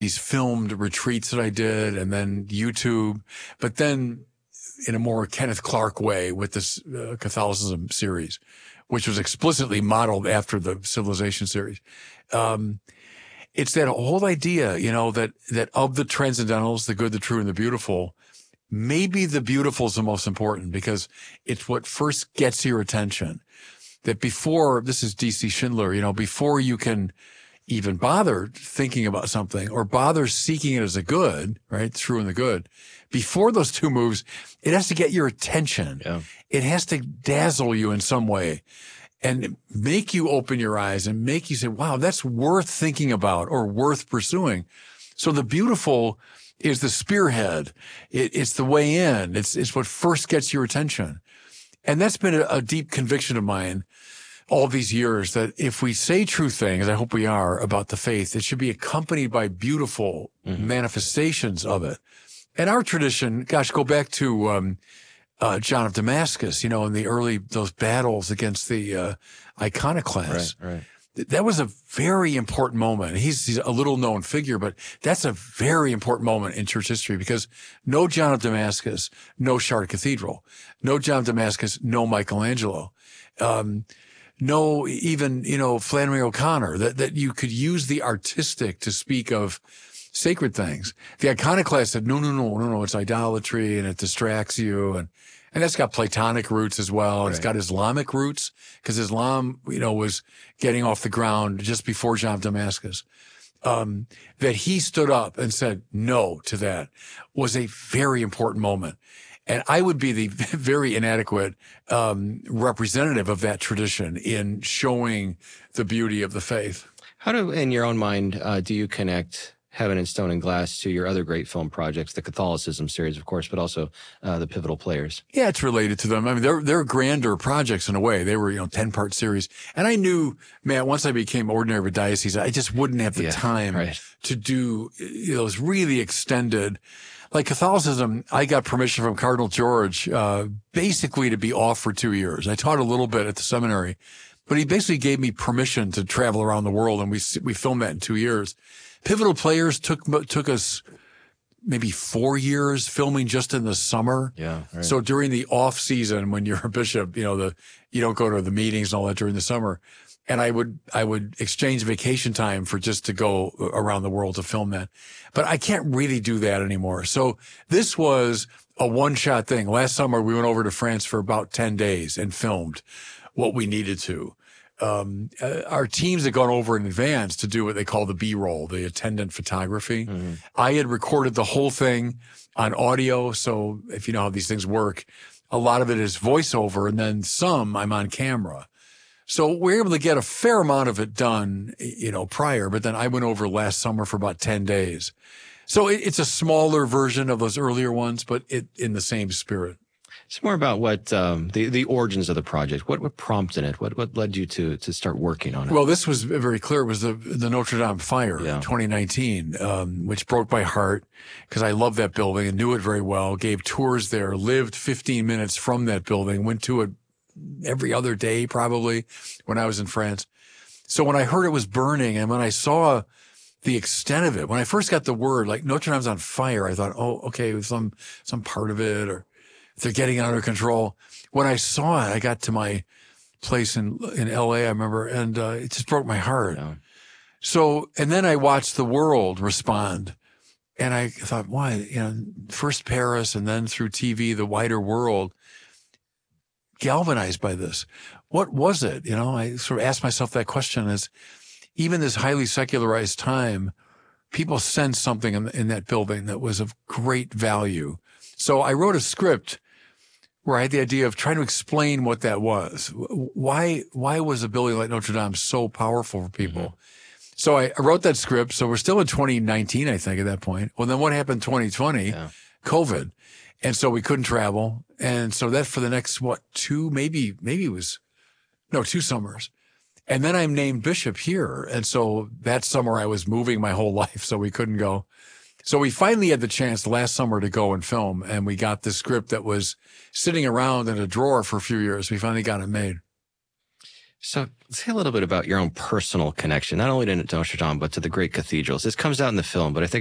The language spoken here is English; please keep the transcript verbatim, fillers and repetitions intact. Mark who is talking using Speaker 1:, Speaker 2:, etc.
Speaker 1: these filmed retreats that I did, and then YouTube, but then in a more Kenneth Clark way with this uh, Catholicism series, which was explicitly modeled after the Civilization series. Um, it's that whole idea, you know, that, that of the transcendentals, the good, the true, and the beautiful, maybe the beautiful is the most important because it's what first gets your attention. That before, this is D C Schindler, you know, before you can even bother thinking about something or bother seeking it as a good, right? True and the good. Before those two moves, it has to get your attention.
Speaker 2: Yeah.
Speaker 1: It has to dazzle you in some way and make you open your eyes and make you say, wow, that's worth thinking about or worth pursuing. So the beautiful is the spearhead. It, it's the way in. It's, it's what first gets your attention. And that's been a, a deep conviction of mine all these years, that if we say true things, I hope we are, about the faith, it should be accompanied by beautiful mm-hmm. manifestations of it. And our tradition, gosh, go back to um, uh, John of Damascus, you know, in the early, those battles against the uh, iconoclasts.
Speaker 2: Right, right.
Speaker 1: That was a very important moment. He's, he's a little known figure, but that's a very important moment in church history because no John of Damascus, no Chartres Cathedral, no John of Damascus, no Michelangelo. Um, No, even, you know, Flannery O'Connor, that, that you could use the artistic to speak of sacred things. The iconoclast said, no, no, no, no, no, it's idolatry and it distracts you. And, and that's got Platonic roots as well. Right. It's got Islamic roots because Islam, you know, was getting off the ground just before John of Damascus. Um, that he stood up and said no to that was a very important moment. And I would be the very inadequate um, representative of that tradition in showing the beauty of the faith.
Speaker 2: How do, in your own mind, uh, do you connect Heaven and Stone and Glass to your other great film projects, the Catholicism series, of course, but also uh, the Pivotal Players?
Speaker 1: Yeah, it's related to them. I mean, they're they're grander projects in a way. They were, you know, ten-part series. And I knew, man, once I became ordinary of a diocese, I just wouldn't have the
Speaker 2: yeah,
Speaker 1: time
Speaker 2: right.
Speaker 1: to do, you know, those really extended. Like Catholicism, I got permission from Cardinal George, uh, basically to be off for two years. I taught a little bit at the seminary, but he basically gave me permission to travel around the world, and we we filmed that in two years. Pivotal Players took took us maybe four years filming just in the summer.
Speaker 2: Yeah. Right.
Speaker 1: So during the off season, when you're a bishop, you know, the you don't go to the meetings and all that during the summer. And I would, I would exchange vacation time for just to go around the world to film that. But I can't really do that anymore. So this was a one shot thing. Last summer, we went over to France for about ten days and filmed what we needed to. Um, uh, our teams had gone over in advance to do what they call the B-roll, the attendant photography. Mm-hmm. I had recorded the whole thing on audio. So if you know how these things work, a lot of it is voiceover and then some I'm on camera. So we were able to get a fair amount of it done, you know, prior, but then I went over last summer for about ten days. So it, it's a smaller version of those earlier ones, but it in the same spirit.
Speaker 2: It's more about what um, the the origins of the project. What what prompted it? What what led you to to start working on it?
Speaker 1: Well, this was very clear. It was the the Notre Dame fire
Speaker 2: yeah.
Speaker 1: in twenty nineteen, um, which broke my heart because I loved that building and knew it very well. Gave tours there, lived fifteen minutes from that building, went to it every other day probably when I was in France. So when I heard it was burning and when I saw the extent of it, when I first got the word like Notre Dame's on fire, I thought, oh, okay, some some part of it or they're getting it under control. When I saw it, I got to my place in in L A, I remember, and uh, it just broke my heart.
Speaker 2: Yeah.
Speaker 1: So, and then I watched the world respond. And I thought, why, you know, first Paris and then through T V, the wider world, galvanized by this. What was it? You know, I sort of asked myself that question as even this highly secularized time, people sensed something in, in that building that was of great value. So I wrote a script where I had the idea of trying to explain what that was. Why, why was a building like Notre Dame so powerful for people? Mm-hmm. So I, I wrote that script. So we're still in twenty nineteen, I think, at that point. Well, then what happened in twenty twenty? Yeah. COVID. And so we couldn't travel. And so that for the next, what, two, maybe, maybe it was, no, two summers. And then I'm named bishop here. And so that summer I was moving my whole life, so we couldn't go. So we finally had the chance last summer to go and film. And we got this script that was sitting around in a drawer for a few years. We finally got it made.
Speaker 2: So say a little bit about your own personal connection, not only to Notre Dame, but to the great cathedrals. This comes out in the film, but I think